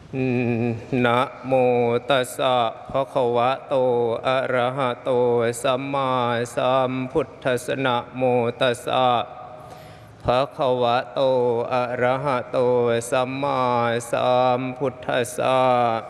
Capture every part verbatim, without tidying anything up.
นะโมตัสสะภะคะวะโตอะระหะโตสัมมาสัมพุทธัสสะนะโมตัสสะภะคะวะโตอะระหะโตสัมมาสัมพุทธัสสะ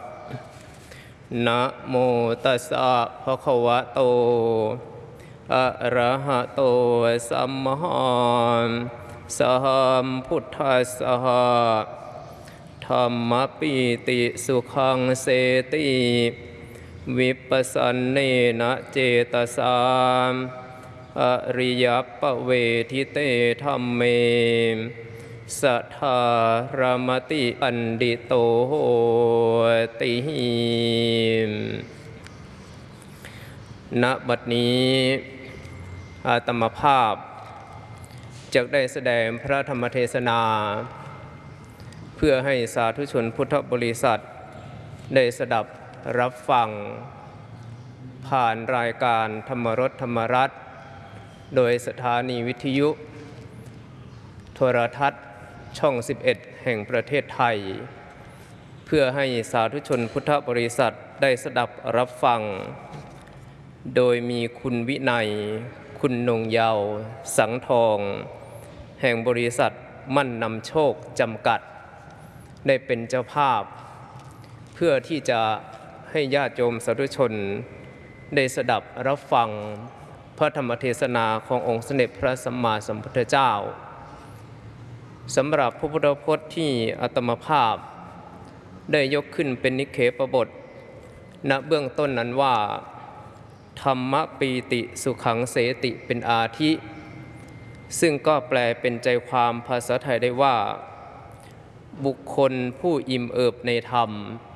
นะโมตัสสะภะคะวะโตอะระหะโตสัมมาสัมพุทธัสสะธัมมปิติสุขังเสติวิปัสสเนนะเจตสามอริยปเวทิเตธัมเมสัทธารมติปันดิโตโหติณบัดนี้อาตมภาพจะได้แสดงพระธรรมเทศนาเพื่อให้สาธุชนพุทธบริษัทได้สดับรับฟังผ่านรายการธรรมรสธรรมรัตน์โดยสถานีวิทยุโทรทัศน์ช่องสิบเอ็ดแห่งประเทศไทยเพื่อให้สาธุชนพุทธบริษัทได้สดับรับฟังโดยมีคุณวินัยคุณนงเยาว์สังทองแห่งบริษัทมั่นนำโชคจำกัดได้เป็นเจ้าภาพเพื่อที่จะให้ญาติโยมสาธุชนได้สดับรับฟังพระธรรมเทศนาขององค์สมเด็จพระสัมมาสัมพุทธเจ้าสำหรับพระพุทธพจน์ที่อาตมาภาพได้ยกขึ้นเป็นนิเคปบทณเบื้องต้นนั้นว่าธรรมปีติสุขังเสติเป็นอาทิซึ่งก็แปลเป็นใจความภาษาไทยได้ว่าบุคคลผู้อิ่มเอิบในธรรม